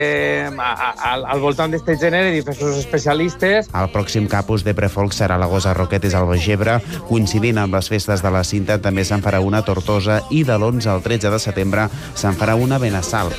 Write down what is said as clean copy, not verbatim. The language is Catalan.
al voltant d'aquest gènere, diversos especialistes. El pròxim Capus de Prefolc serà a la Gosa Roquetes al Begebre. Coincidint amb les festes de la Cinta, també se'n farà una a Tortosa i de l'11 al 13 de setembre se'n farà una a Benassal.